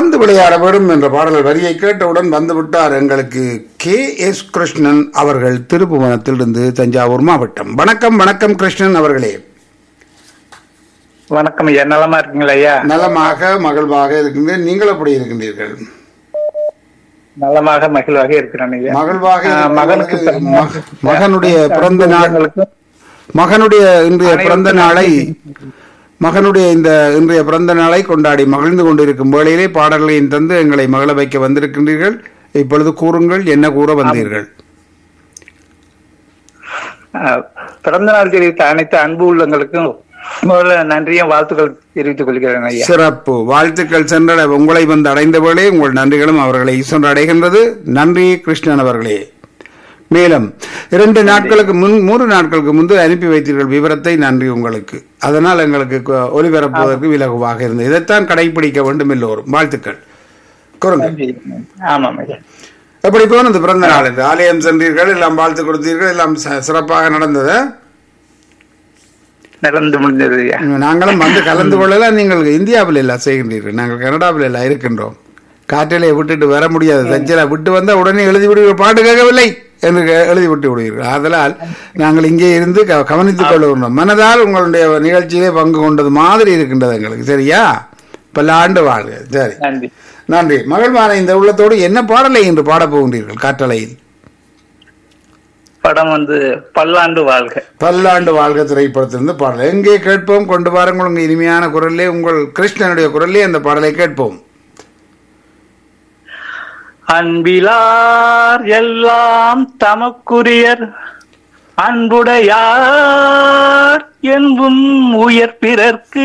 வந்து விளையாட வேண்டும் என்ற பாடல் வரியை கேட்டவுடன் வந்துவிட்டார் எங்களுக்கு K.S. கிருஷ்ணன் அவர்கள், திருப்புவனத்திலிருந்து, தஞ்சாவூர் மாவட்டம். வணக்கம் வணக்கம் கிருஷ்ணன் அவர்களே. வணக்கம் ஐயா, நலமா இருக்கீங்களா ஐயா? நலமாக மகிழ்வாக இருக்கின்றேன். நீங்கள் எப்படி இருக்கின்றீர்கள்? நலமாக மகிழ்வாக இருக்கிறேன் ஐயா. மகிழ்வாக மகனுக்கு மகனுடைய பிறந்த நாள், மகனுடைய இன்றைய பிறந்த நாளை, மகனுடைய இன்றைய பிறந்த நாளை கொண்டாடி மகிழ்ந்து கொண்டிருக்கும் வேளையிலே பாடல்களையும் தந்து எங்களை மகிழ வைக்க வந்திருக்கின்றீர்கள். இப்பொழுது கூறுங்கள், என்ன கூற வந்தீர்கள்? பிறந்த நாள் தெரிவித்த அனைத்து அன்பு உள்ளங்களுக்கும் முதல்ல நன்றியும் வாழ்த்துக்கள் தெரிவித்துக் கொள்கிறேன் ஐயா. சிறப்பு வாழ்த்துக்கள் சென்ற உங்களை வந்து அடைந்த வேளை உங்கள் நன்றிகளும் அவர்களை சென்று அடைகின்றது. நன்றி கிருஷ்ணன் அவர்களே. மேலும் 2 நாட்களுக்கு முன் 3 நாட்களுக்கு முன்பு அனுப்பி வைத்தீர்கள் விவரத்தை. நன்றி உங்களுக்கு. அதனால் எங்களுக்கு ஒலிபரப்புவதற்கு விலகுவாக இருந்தது. இதைத்தான் கடைபிடிக்க வேண்டும் எல்லோரும். வாழ்த்துக்கள். ஆமாம் ஐயா. எப்படி போனது பிறந்த நாள்? என்று ஆலயம் சென்றீர்கள், எல்லாம் வாழ்த்து கொடுத்தீர்கள், எல்லாம் சிறப்பாக நடந்தது. நடந்து முடிந்தது ஐயா. நாங்களும் வந்து கலந்து கொள்ளலாம். நீங்கள் இந்தியாவில் எல்லாம் செய்கின்றீர்கள், நாங்கள் கனடாவில் எல்லாம் இருக்கின்றோம். காற்றிலே விட்டுட்டு வர முடியாது. தஞ்சலா விட்டு வந்தால் உடனே எழுதி விடுவீர்கள், பாட்டு கேட்கவில்லை என்று எழுதி விட்டு விடுவீர்கள். அதனால் நாங்கள் இங்கே இருந்து கவனித்துக் கொள்ளுகின்றோம். மனதால் உங்களுடைய நிகழ்ச்சியிலே பங்கு கொண்டது மாதிரி இருக்கின்றது எங்களுக்கு. சரியா? பல ஆண்டு வாழ்க. சரி, நன்றி. மகிழ்வான இந்த உள்ளத்தோடு என்ன பாடலை என்று பாடப் போகின்றீர்கள் காற்றலையில்? படம் வந்து பல்லாண்டு வாழ்க. பல்லாண்டு வாழ்க திரைப்படத்திலிருந்து பாடல் எங்கே கேட்போம்? கொண்டு வாருங்கள். உங்கள் இனிமையான குரலே, உங்கள் கிருஷ்ணனுடைய குரலே அந்த பாடலை கேட்போம். அன்பிலார் எல்லாம் தமக்குரியர், அன்புடையார் என்பும் உயர் பிறர்க்கு,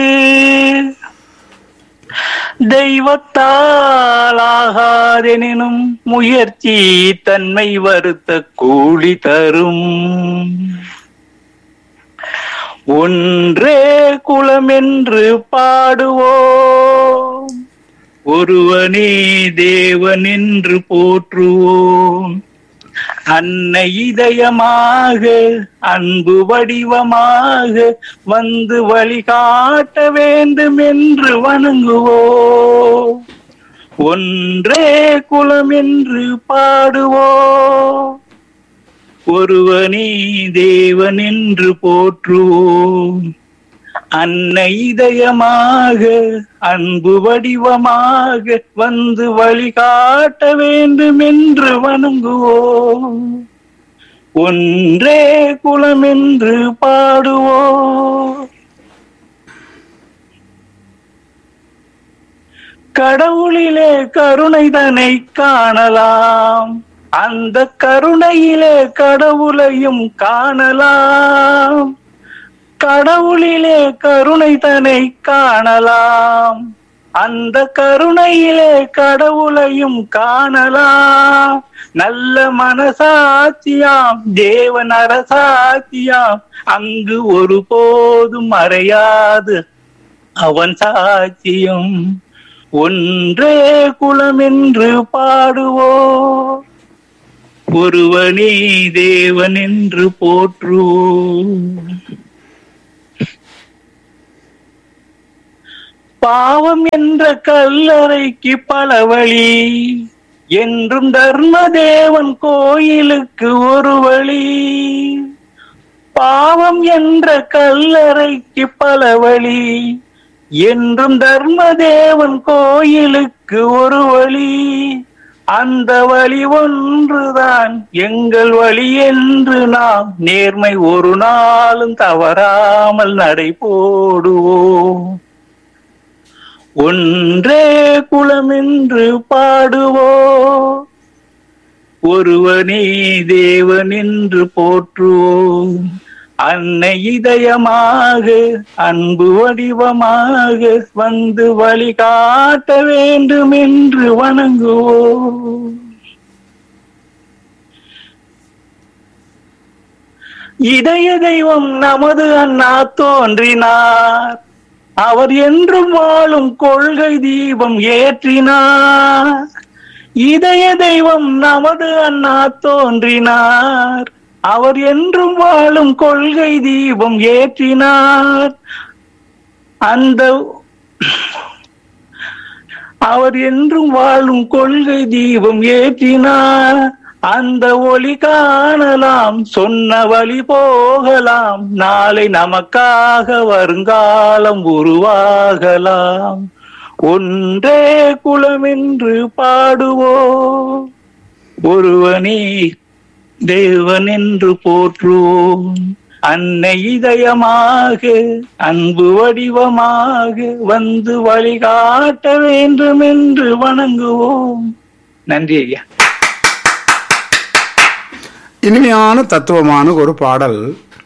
தெய்வத்தால் ஆகாதெனினும் முயற்சி தன்மை வருத்த கூலி தரும். ஒன்றே குலமென்று பாடுவோம், ஒருவனே தேவன் என்று போற்றுவோம். அன்னை இதயமாக அன்பு வடிவமாக வந்து வழிகாட்ட வேண்டும் என்று வணங்குவோம். ஒன்றே குலம் என்று பாடுவோம், ஒருவனே தேவன் என்று போற்றுவோம். அன்னை இதயமாக அன்பு வடிவமாக வந்து வழிகாட்ட வேண்டும் என்று வணங்குவோம். ஒன்றே குலம் என்று பாடுவோம். கடவுளிலே கருணைதனை காணலாம், அந்த கருணையிலே கடவுளையும் காணலாம். கடவுளிலே கருணை தனை காணலாம், அந்த கருணையிலே கடவுளையும் காணலாம். நல்ல மனசாட்சியாம் தேவன் அரசாட்சியாம், அங்கு ஒருபோதும் மறையாது அவன் சாட்சியம். ஒன்றே குலம் என்று பாடுவோம், ஒருவனே தேவன் என்று போற்றுவோம். பாவம் என்ற கல்லறைக்கு பல வழி, என்றும் தர்மதேவன் கோயிலுக்கு ஒரு வழி. பாவம் என்ற கல்லறைக்கு பல வழி, என்றும் தர்மதேவன் கோயிலுக்கு ஒரு வழி. அந்த வழி ஒன்றுதான் எங்கள் வழி என்று நாம் நேர்மை ஒரு நாளும் தவறாமல் நடை போடுவோம். ஒன்றே குலம் என்று பாடுவோம், ஒருவனே தேவன் என்று போற்றுவோம். அன்னை இதயமாக அன்பு வடிவமாக வந்து வழிகாட்ட வேண்டும் என்று வணங்குவோம். இதய தெய்வம் நமது அண்ணா தோன்றினார், அவர் என்றும் வாழும் கொள்கை தீபம் ஏற்றினார். இதய தெய்வம் நமது அண்ணா தோன்றினார், அவர் என்றும் வாழும் கொள்கை தீபம் ஏற்றினார். அவர் என்றும் வாழும் கொள்கை தீபம் ஏற்றினார். அந்த ஒளி காணலாம், சொன்ன வழி போகலாம், நாளை நமக்காக வருங்காலம் உருவாகலாம். ஒன்றே குலம் என்று பாடுவோம், ஒருவனே தேவன் என்று போற்றுவோம். அன்னை இதயமாக அன்பு வடிவமாக வந்து வழிகாட்ட வேண்டும் என்று வணங்குவோம். நன்றி ஐயா. இனிமையான தத்துவமான ஒரு பாடல்.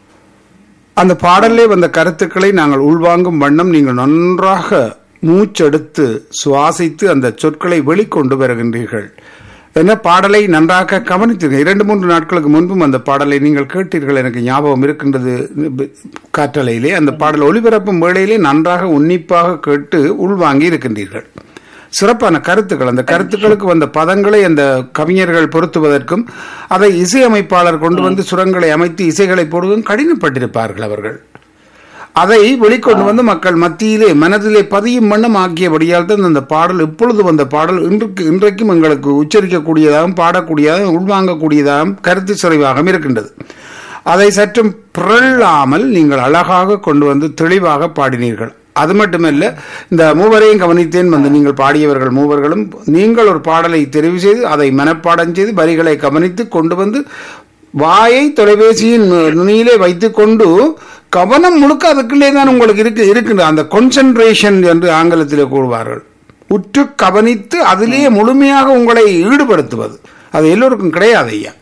அந்த பாடலே வந்த கருத்துக்களை நாங்கள் உள்வாங்கும் வண்ணம் நீங்கள் நன்றாக மூச்செடுத்து சுவாசித்து அந்த சொற்களை வெளிக்கொண்டு வருகின்றீர்கள். என்ன பாடலை நன்றாக கவனித்தீர்கள். 2-3 நாட்களுக்கு முன்பும் அந்த பாடலை நீங்கள் கேட்டீர்கள், எனக்கு ஞாபகம் இருக்கின்றது. காற்றலையிலே அந்த பாடல் ஒளிபரப்பும் வேளையிலே நன்றாக உன்னிப்பாக கேட்டு உள்வாங்கி இருக்கின்றீர்கள். சிறப்பான கருத்துக்கள். அந்த கருத்துக்களுக்கு வந்த பதங்களை அந்த கவிஞர்கள் பொருத்துவதற்கும் அதை இசையமைப்பாளர் கொண்டு வந்து சுரங்களை அமைத்து இசைகளை போடுவதும் கடினப்பட்டிருப்பார்கள் அவர்கள். அதை வெளிக்கொண்டு வந்து மக்கள் மத்தியிலே மனதிலே பதியும் வண்ணம் ஆக்கியபடியால் தான் அந்த பாடல் இப்பொழுது வந்த பாடல் இன்றைக்கும் எங்களுக்கு உச்சரிக்கக்கூடியதாகவும் பாடக்கூடியதாகவும் உள்வாங்கக்கூடியதாகவும் கருத்து சிறைவாகவும் இருக்கின்றது. அதை சற்றும் பிறழாமல் நீங்கள் அழகாக கொண்டு வந்து தெளிவாக பாடினீர்கள். அது மட்டுமல்ல, இந்த மூவரையும் கவனித்தேன். வந்து நீங்கள் பாடியவர்கள் மூவர்களும் நீங்கள் ஒரு பாடலை தெரிவு செய்து அதை மனப்பாடம் செய்து வரிகளை கவனித்து கொண்டு வந்து வாயை தொலைபேசியின் நுனியிலே வைத்துக் கொண்டு கவனம் முழுக்க அதுக்குள்ளே தான் உங்களுக்கு இருக்கின்ற அந்த கான்சென்ட்ரேஷன் என்று ஆங்கிலத்திலே கூறுவார்கள். உற்று கவனித்து அதிலேயே முழுமையாக உங்களை ஈடுபடுத்துவது அது எல்லோருக்கும் கிடையாது ஐயா.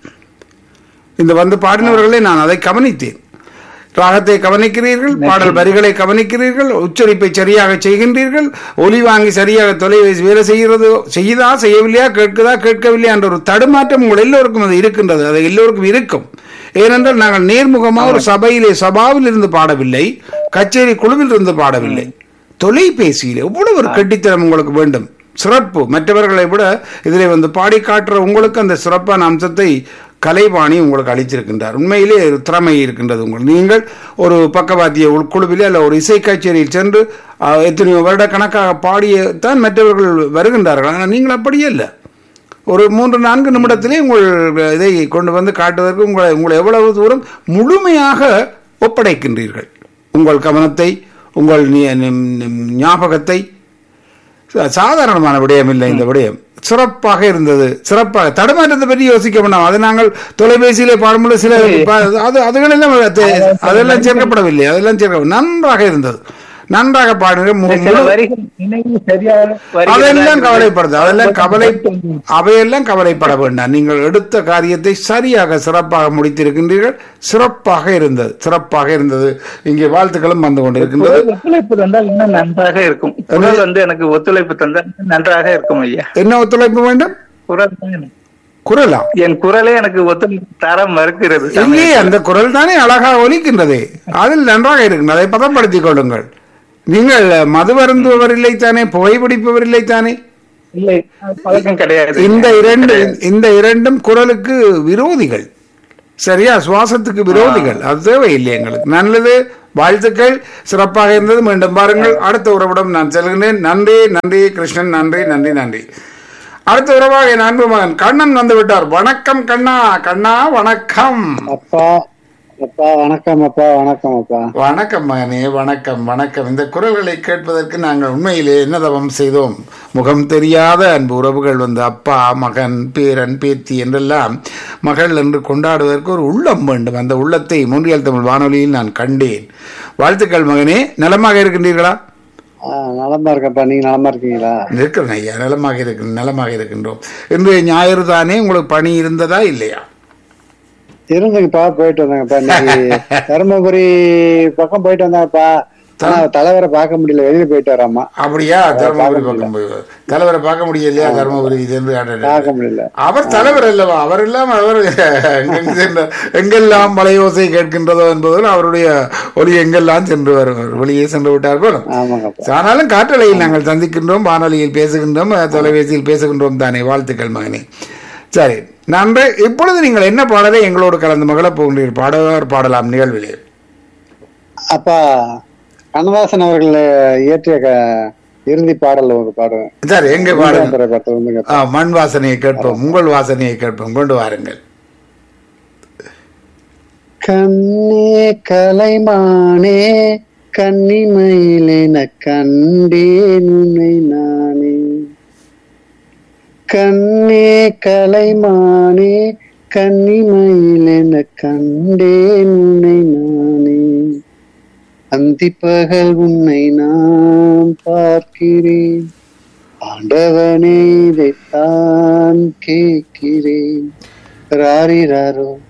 இந்த வந்து பாடினவர்களே நான் அதை கவனித்தேன். ராகத்தை கவனிக்கிறீர்கள், பாடல் வரிகளை கவனிக்கிறீர்கள், உச்சரிப்பை சரியாக செய்கின்றீர்கள், ஒலி வாங்கி சரியாக தொலைபேசி வேலை செய்கிறது, செய்யுதா செய்யவில்லையா, கேட்குதா கேட்கவில்லையா என்ற ஒரு தடுமாற்றம் உங்கள் எல்லோருக்கும் அது இருக்கின்றது. அது எல்லோருக்கும் இருக்கும். ஏனென்றால் நாங்கள் நேர்முகமாக ஒரு சபாவில் இருந்து பாடவில்லை, கச்சேரி குழுவில் இருந்து பாடவில்லை, தொலைபேசியில் எவ்வளவு ஒரு கட்டித்தனம் உங்களுக்கு வேண்டும். சிறப்பு. மற்றவர்களை விட இதில் வந்து பாடி காட்டுற உங்களுக்கு அந்த சிறப்பான அம்சத்தை கலைவாணி உங்களுக்கு அளித்திருக்கின்றார். உண்மையிலே திறமை இருக்கின்றது உங்களுக்கு. நீங்கள் ஒரு பக்கவாத்திய குழுவிலே அல்ல ஒரு இசை கச்சேரியில் சென்று எத்தனையோ வருட கணக்காக பாடியத்தான் மற்றவர்கள் வருகின்றார்கள். ஆனால் நீங்கள் அப்படியே இல்லை. ஒரு 3-4 நிமிடத்திலே உங்கள் இதை கொண்டு வந்து காட்டுவதற்கு உங்களை எவ்வளவு தூரம் முழுமையாக ஒப்படைக்கின்றீர்கள். உங்கள் கவனத்தை, உங்கள் ஞாபகத்தை. சாதாரணமான விடயம் இல்லை இந்த விடயம். சிறப்பாக இருந்தது. சிறப்பாக தடுமாற்றத்தை பற்றி யோசிக்க வேண்டாம். அது நாங்கள் தொலைபேசியிலே பாடும்போது சில அதுகளெல்லாம் அதெல்லாம் சேர்க்கப்படவில்லை. அதெல்லாம் சேர்க்க நன்றாக இருந்தது. நன்றாக பாடுங்க. அதெல்லாம் கவலைப்படுது. அவையெல்லாம் கவலைப்பட வேண்டாம். நீங்கள் எடுத்த காரியத்தை சரியாக சிறப்பாக முடித்திருக்கின்றீர்கள். சிறப்பாக இருந்தது. சிறப்பாக இருந்தது. இங்கே வாழ்த்துக்களும் வந்து கொண்டிருக்கின்றது. ஒத்துழைப்பு தந்தால் இன்னும் நன்றாக இருக்கும். வந்து எனக்கு ஒத்துழைப்பு தந்தால் நன்றாக இருக்கும் ஐயா. என்ன ஒத்துழைப்பு வேண்டும்? குரலா? என் குரலே எனக்கு ஒத்துழைப்பு தர மறுக்கிறது. இல்லையே, அந்த குரல் தானே அழகாக ஒலிக்கின்றது. அதில் நன்றாக இருக்கின்றது. அதை பதப்படுத்திக் கொள்ளுங்கள். நீங்கள் மது வருந்துபவர் இல்லை தானே, புகைப்பிடிப்பவர் இல்லை தானே? இல்லை, பழக்கம் கிடையாது. இந்த இரண்டும் குரலுக்கு விரோதிகள். சரியா? சுவாசத்துக்கு விரோதிகள். அது தேவையில்லை எங்களுக்கு. நல்லது. வாழ்த்துக்கள். சிறப்பாக இருந்தது. மீண்டும் பாருங்கள். அடுத்த உறவிடம் நான் செல்கின்றேன். நன்றி நன்றி கிருஷ்ணன். நன்றி நன்றி நன்றி. அடுத்த உறவாக என் அன்பு மகன் கண்ணன் வந்து விட்டார். வணக்கம் கண்ணா. கண்ணா வணக்கம். அப்பா அப்பா வணக்கம். அப்பா வணக்கம். அப்பா வணக்கம் மகனே. வணக்கம் வணக்கம். இந்த குரல்களை கேட்பதற்கு நாங்கள் உண்மையிலே என்ன தவம் செய்தோம். முகம் தெரியாத அன்பு உறவுகள் வந்து அப்பா, மகன், பேரன், பேத்தி என்றெல்லாம் மகள் என்று கொண்டாடுவதற்கு ஒரு உள்ளம் வேண்டும். அந்த உள்ளத்தை மூன்றியல் தமிழ் வானொலியில் நான் கண்டேன். வாழ்த்துக்கள் மகனே. நலமாக இருக்கின்றீர்களா? நலமா இருக்கப்பா. நீங்க நலமா இருக்கீங்களா? இருக்கிறேன் ஐயா. நலமாக இருக்கின்றோம். இன்று ஞாயிறு தானே, உங்களுக்கு பணி இருந்ததா இல்லையா? இருந்துங்கப்பா. போயிட்டு வந்தாங்கப்பா. இன்னைக்கு தருமபுரி பக்கம் போயிட்டு வந்தாங்கப்பா. தலைவரை பார்க்க முடியல, வெளியில போயிட்டு வராமா. அப்படியா? தருமபுரி பக்கம் போய் தலைவரை பார்க்க முடியலையா? தருமபுரி பார்க்க முடியல. அவர் தலைவர் அல்லவா? அவர் இல்லாம அவர் எங்கெல்லாம் மலையோசை கேட்கின்றதோ என்பதில் அவருடைய ஒளி எங்கெல்லாம் சென்று வருவார். வெளியே சென்று விட்டார் போல. ஆனாலும் காற்றலையில் நாங்கள் சந்திக்கின்றோம், வானொலியில் பேசுகின்றோம், தொலைபேசியில் பேசுகின்றோம் தானே. வாழ்த்துக்கள் மகனே. சரி, நன்றி. இப்பொழுது நீங்கள் என்ன பாடலை எங்களோடு கலந்து மகள போகின்றீர்கள்? பாடலாம் நிகழ்விலே. அப்பா கண்ணதாசன் அவர்கள் இயற்றிய இறுதி பாடல் உங்க பாடுவேன். சரி, எங்க பாடுங்க. படத்தை வந்துங்க. மண் வாசனையை கேட்போம், உங்கள் வாசனையை கேட்போம், கொண்டு வாருங்கள். கண்ணே கலைமானே கன்னிமயிலென கண்டேன் உன்னை நானே. கண்ணே கலைமானே கன்னிமயிலென கண்டேன் உன்னை நானே. அந்திப்பகல் உன்னை நான் பார்க்கிறேன், ஆண்டவனே இதைத்தான் கேட்கிறேன். ராரிராரோ